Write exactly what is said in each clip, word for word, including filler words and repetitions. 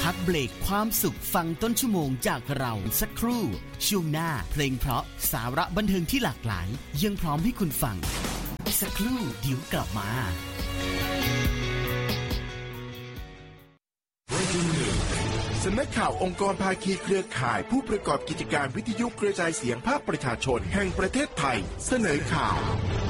พักเบรกความสุขฟังต้นชั่วโมงจากเราสักครู่ช่วงหน้าเพลงเพราะสาระบันเทิงที่หลากหลายยังพร้อมให้คุณฟังสักครู่เดี๋ยวกลับมาสำนักข่าวองค์กรภาคีเครือข่ายผู้ประกอบกิจการวิทยุกระจายเสียงภาคประชาชนแห่งประเทศไทยเสนอข่าว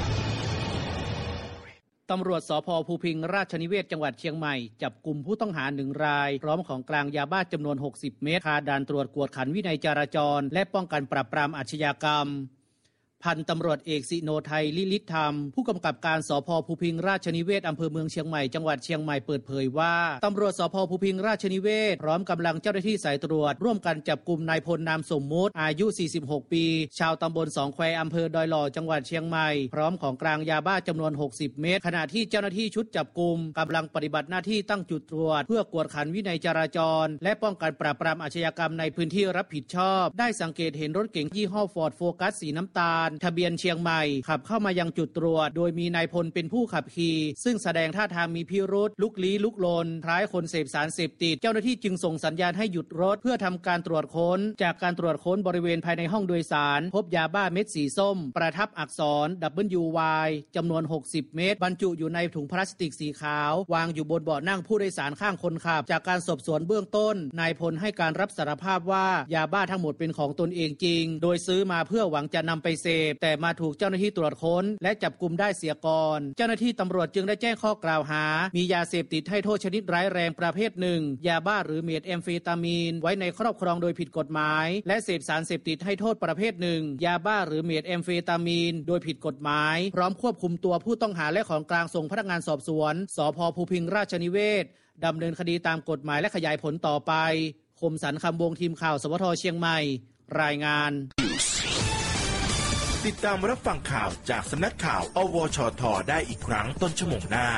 ตำรวจสภ.ภูพิงค์ราชนิเวศจังหวัดเชียงใหม่จับกุมผู้ต้องหาหนึ่งรายพร้อมของกลางยาบ้าจำนวนหกสิบเมตรคาด่านตรวจกวดขันวินัยจราจรและป้องกันปราบปรามอาชญากรรมพันตำรวจเอกสิโนไทยลิลิธรรมผู้กำกับการสภ.ภูพิงค์ราชนิเวศอำเภอเมืองเชียงใหม่จังหวัดเชียงใหม่เปิดเผยว่าตำรวจสภ.ภูพิงค์ราชนิเวศพร้อมกำลังเจ้าหน้าที่สายตรวจร่วมกันจับกุมนายพลนามสมมุติอายุสี่สิบหกปีชาวตำบลสองแควอำเภอดอยหล่อจังหวัดเชียงใหม่พร้อมของกลางยาบ้าจำนวนหกสิบเมตรขณะที่เจ้าหน้าที่ชุดจับกุมกำลังปฏิบัติหน้าที่ตั้งจุดตรวจเพื่อกวดขันวินัยจราจรและป้องกันปราบปรามอาชญากรรมในพื้นที่รับผิดชอบได้สังเกตเห็นรถเก๋งยี่ห้อ Ford Focus สีน้ำตาลทะเบียนเชียงใหม่ขับเข้ามายังจุดตรวจโดยมีนายพลเป็นผู้ขับขี่ซึ่งแสดงท่าทางมีพิรุธลุกลี้ลุกลนคล้ายคนเสพสารเสพติดเจ้าหน้าที่จึงส่งสัญญาณให้หยุดรถเพื่อทำการตรวจค้นจากการตรวจค้นบริเวณภายในห้องโดยสารพบยาบ้าเม็ดสีส้มประทับอักษร ดับเบิลยู วาย จำนวนหกสิบเม็ดบรรจุอยู่ในถุงพลาสติกสีขาววางอยู่บนเบาะนั่งผู้โดยสารข้างคนขับจากการสอบสวนเบื้องต้นนายพลให้การรับสารภาพว่ายาบ้าทั้งหมดเป็นของตนเองจริงโดยซื้อมาเพื่อหวังจะนำไปเสพแต่มาถูกเจ้าหน้าที่ตรวจค้นและจับกุมได้เสียก่อนเจ้าหน้าที่ตำรวจจึงได้แจ้งข้อกล่าวหามียาเสพติดให้โทษชนิดร้ายแรงประเภทหนึ่งยาบ้าหรือเมทแอมเฟตามีนไว้ในครอบครองโดยผิดกฎหมายและเสพสารเสพติดให้โทษประเภทหนึ่งยาบ้าหรือเมทแอมเฟตามีนโดยผิดกฎหมายพร้อมควบคุมตัวผู้ต้องหาและของกลางส่งพนักงานสอบสวนสภ.ภูพิงค์ราชนิเวศดำเนินคดีตามกฎหมายและขยายผลต่อไปคมสันต์คำวงทีมข่าวสวท.เชียงใหม่รายงานติดตามรับฟังข่าวจากสำนักข่าวอวชท.ได้อีกครั้งต้นชั่วโมงหน้า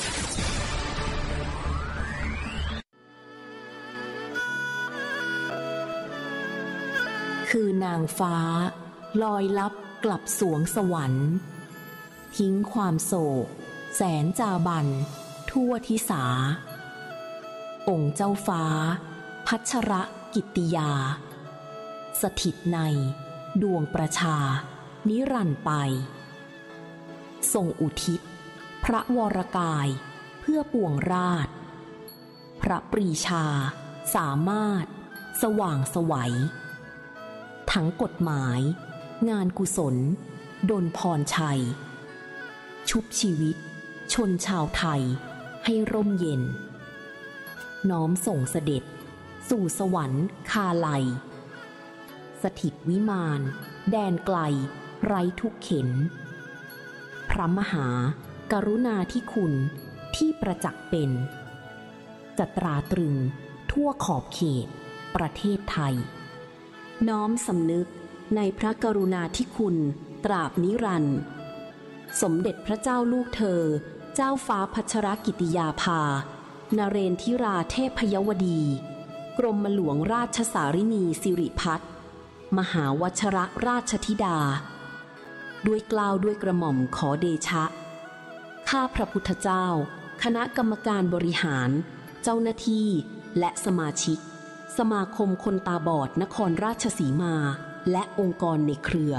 คือนางฟ้าลอยลับกลับสวงสวรรค์ทิ้งความโศกแสนจาบันทั่วทิสาองค์เจ้าฟ้าพัชรกิตติยาสถิตในดวงประชานิรันดร์ไปทรงอุทิศพระวรกายเพื่อปวงราชพระปรีชาสามารถสว่างไสวทั้งกฎหมายงานกุศลดลพรชัยชุบชีวิตชนชาวไทยให้ร่มเย็นน้อมส่งเสด็จสู่สวรรค์คาไลสถิตวิมานแดนไกลไร้ทุกเข็นพระมหากรุณาธิคุณที่ประจักษ์เป็นจะตราตรึงทั่วขอบเขตประเทศไทยน้อมสำนึกในพระกรุณาธิคุณตราบนิรันดร์สมเด็จพระเจ้าลูกเธอเจ้าฟ้าพัชรกิติยาภานเรนทิราเทพยวดีกรมหลวงราชสารินีสิริพัฒน์มหาวชรราชธิดาด้วยเกล้าด้วยกระหม่อมขอเดชะข้าพระพุทธเจ้าคณะกรรมการบริหารเจ้าหน้าที่และสมาชิกสมาคมคนตาบอดนครราชสีมาและองค์กรในเครือ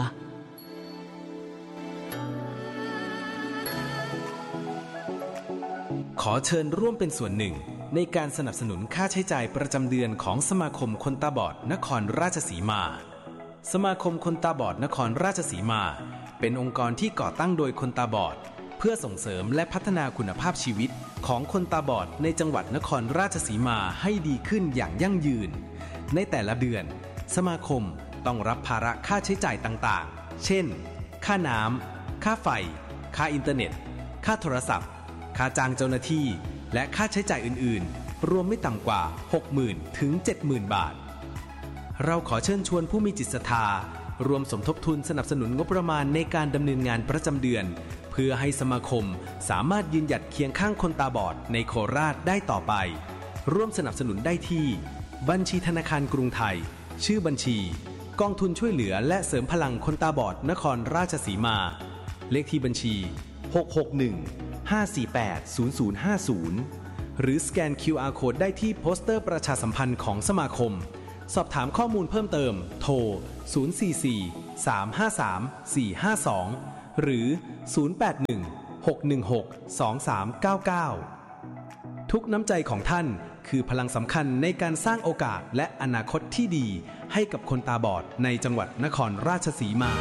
ขอเชิญร่วมเป็นส่วนหนึ่งในการสนับสนุนค่าใช้จ่ายประจำเดือนของสมาคมคนตาบอดนครราชสีมาสมาคมคนตาบอดนครราชสีมาเป็นองค์กรที่ก่อตั้งโดยคนตาบอดเพื่อส่งเสริมและพัฒนาคุณภาพชีวิตของคนตาบอดในจังหวัดนครราชสีมาให้ดีขึ้นอย่างยั่งยืนในแต่ละเดือนสมาคมต้องรับภาระค่าใช้จ่ายต่างๆเช่นค่าน้ำค่าไฟค่าอินเทอร์เน็ตค่าโทรศัพท์ค่าจ้างเจ้าหน้าที่และค่าใช้จ่ายอื่นๆรวมไม่ต่ำกว่า หกหมื่น ถึง เจ็ดหมื่น บาทเราขอเชิญชวนผู้มีจิตศรัทธารวมสมทบทุนสนับสนุนงบประมาณในการดำเนินงานประจำเดือนเพื่อให้สมาคมสามารถยืนหยัดเคียงข้างคนตาบอดในโคราชได้ต่อไปร่วมสนับสนุนได้ที่บัญชีธนาคารกรุงไทยชื่อบัญชีกองทุนช่วยเหลือและเสริมพลังคนตาบอดนครราชสีมาเลขที่บัญชีหก หก หนึ่ง ห้า สี่ แปด ศูนย์ ศูนย์ ห้า ศูนย์หรือสแกน คิว อาร์ Code ได้ที่โปสเตอร์ประชาสัมพันธ์ของสมาคมสอบถามข้อมูลเพิ่มเติมโทรศูนย์ สี่ สี่ สาม ห้า สาม สี่ ห้า สองหรือศูนย์ แปด หนึ่ง หก หนึ่ง หก สอง สาม เก้า เก้าทุกน้ำใจของท่านคือพลังสำคัญในการสร้างโอกาสและอนาคตที่ดีให้กับคนตาบอดในจังหวัดนครราชสีมา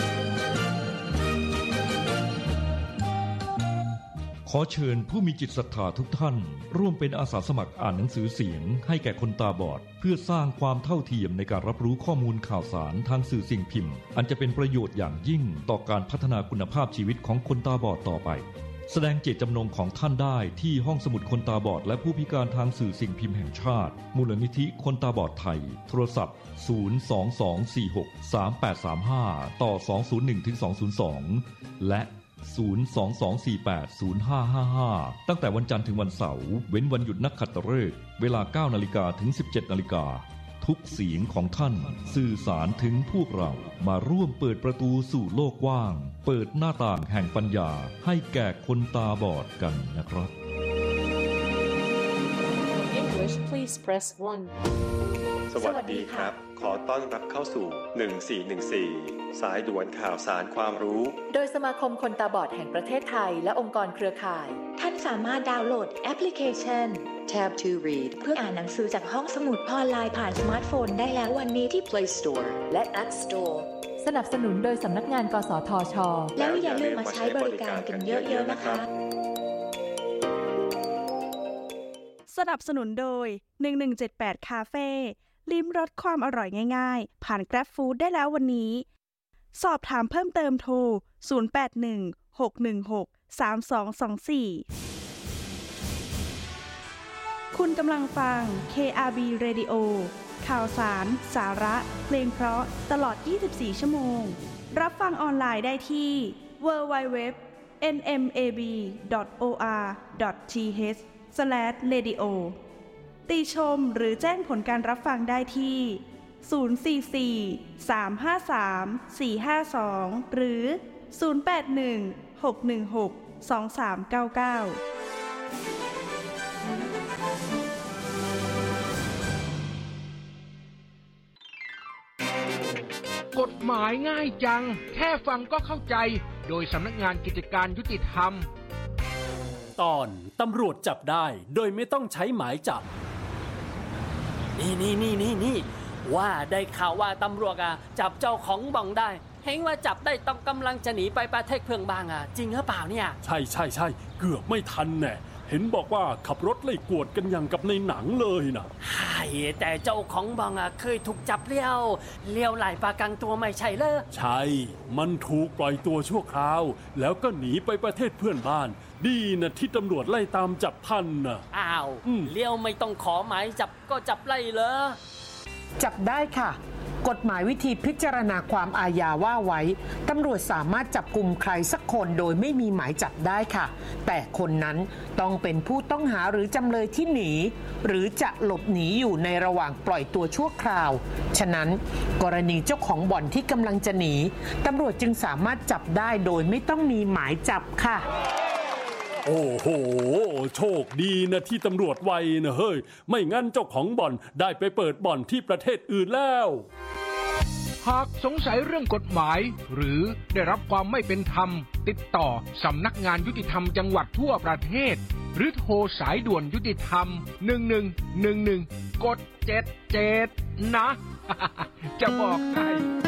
ขอเชิญผู้มีจิตศรัทธาทุกท่านร่วมเป็นอาสาสมัครอ่านหนังสือเสียงให้แก่คนตาบอดเพื่อสร้างความเท่าเทียมในการรับรู้ข้อมูลข่าวสารทางสื่อสิ่งพิมพ์อันจะเป็นประโยชน์อย่างยิ่งต่อการพัฒนาคุณภาพชีวิตของคนตาบอดต่อไปแสดงเจตจำนงของท่านได้ที่ห้องสมุดคนตาบอดและผู้พิการทางสื่อสิ่งพิมพ์แห่งชาติมูลนิธิคนตาบอดไทยโทรศัพท์ศูนย์ สอง สอง สี่ หก สาม แปด สาม ห้าต่อสอง ศูนย์ หนึ่ง ถึง สอง ศูนย์ สองและศูนย์ สอง สอง สี่ แปด ศูนย์ ห้า ห้า ห้าตั้งแต่วันจันทร์ถึงวันเสาร์เว้นวันหยุดนักขัตฤกษ์เวลา เก้านาฬิกา ถึง สิบเจ็ดนาฬิกาทุกเสียงของท่านสื่อสารถึงพวกเรามาร่วมเปิดประตูสู่โลกกว้างเปิดหน้าต่างแห่งปัญญาให้แก่คนตาบอดกันนะครับ English please press one สวัสดีครับขอต้อนรับเข้าสู่หนึ่งสี่หนึ่งสี่สายด่วนข่าวสารความรู้โดยสมาคมคนตาบอดแห่งประเทศไทยและองค์กรเครือข่ายท่านสามารถดาวน์โหลดแอปพลิเคชัน Tab to Read เพื่ออ่านหนังสือจากห้องสมุดออนไลน์ผ่านสมาร์ทโฟนได้แล้ววันนี้ที่ Play Store และ App Store สนับสนุนโดยสำนักงานกสทช. แล้วอย่าลืมมาใช้บริการกันเยอะๆนะคะสนับสนุนโดยหนึ่งหนึ่งเจ็ดแปดคาเฟ่ลิ้มรสความอร่อยง่ายๆผ่าน Grab Food ได้แล้ววันนี้สอบถามเพิ่มเติมโทรศูนย์ แปด หนึ่ง หก หนึ่ง หก สาม สอง สอง สี่คุณกำลังฟัง เค อาร์ บี Radio ข่าวสารสาระเพลงเพราะตลอดยี่สิบสี่ชั่วโมงรับฟังออนไลน์ได้ที่ ดับเบิลยู ดับเบิลยู ดับเบิลยู ดอท เอ็น เอ็ม เอ บี ดอท โอ อาร์ ดอท ที เอช สแลช เรดิโอ ติชมหรือแจ้งผลการรับฟังได้ที่ศูนย์ สี่ สี่ สาม ห้า สาม สี่ ห้า สองหรือศูนย์ แปด หนึ่ง หก หนึ่ง หก สอง สาม เก้า เก้ากฎหมายง่ายจังแค่ฟังก็เข้าใจโดยสำนักงานกิจการยุติธรรมตอนตำรวจจับได้โดยไม่ต้องใช้หมายจับนี่นี่นี่นี่นี่ว่าได้ข่าวว่าตำรวจอ่ะจับเจ้าของบ่องได้เห็นว่าจับได้ต้องกำลังจะหนีไปประเทศเพื่อนบ้างอ่ะจริงหรือเปล่าเนี่ยใช่ใช่ใช่เกือบไม่ทันแน่เห็นบอกว่าขับรถไล่กวดกันอย่างกับในหนังเลยนะใช่แต่เจ้าของบ่องอ่ะเคยถูกจับเลี้ยวเลี้ยวไหลประกันตัวไม่ใช่เหรอใช่มันถูกปล่อยตัวชั่วคราวแล้วก็หนีไปประเทศเพื่อนบ้านดีนะที่ตำรวจไล่ตามจับทันนะอ้าวเลี้ยวไม่ต้องขอหมายจับก็จับไล่เหรอจับได้ค่ะกฎหมายวิธีพิจารณาความอาญาว่าไว้ตำรวจสามารถจับกุมใครสักคนโดยไม่มีหมายจับได้ค่ะแต่คนนั้นต้องเป็นผู้ต้องหาหรือจำเลยที่หนีหรือจะหลบหนีอยู่ในระหว่างปล่อยตัวชั่วคราวฉะนั้นกรณีเจ้าของบ่อนที่กำลังจะหนีตำรวจจึงสามารถจับได้โดยไม่ต้องมีหมายจับค่ะโอ้โหโชคดีนะที่ตำรวจไวนะเฮ้ยไม่งั้นเจ้าของบ่อนได้ไปเปิดบ่อนที่ประเทศอื่นแล้วหากสงสัยเรื่องกฎหมายหรือได้รับความไม่เป็นธรรมติดต่อสำนักงานยุติธรรมจังหวัดทั่วประเทศหรือโทรสายด่วนยุติธรรมหนึ่งหนึ่งหนึ่งหนึ่งกดเจ็ดเจ็ดนะจะบอกให้